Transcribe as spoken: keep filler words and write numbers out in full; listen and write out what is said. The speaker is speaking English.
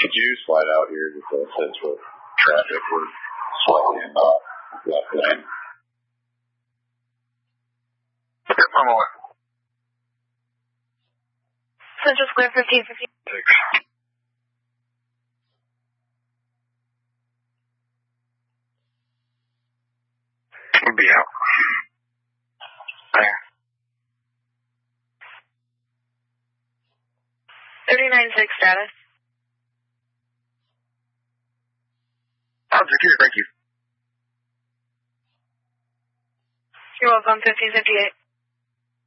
Could you slide out here to the central traffic? We're slightly in the left lane. Yep, I'm on. Central Square fifteen fifty. Thanks. We'll be out. There. thirty-nine six status. I'll take care, thank you. You're welcome, fifteen fifty-eight.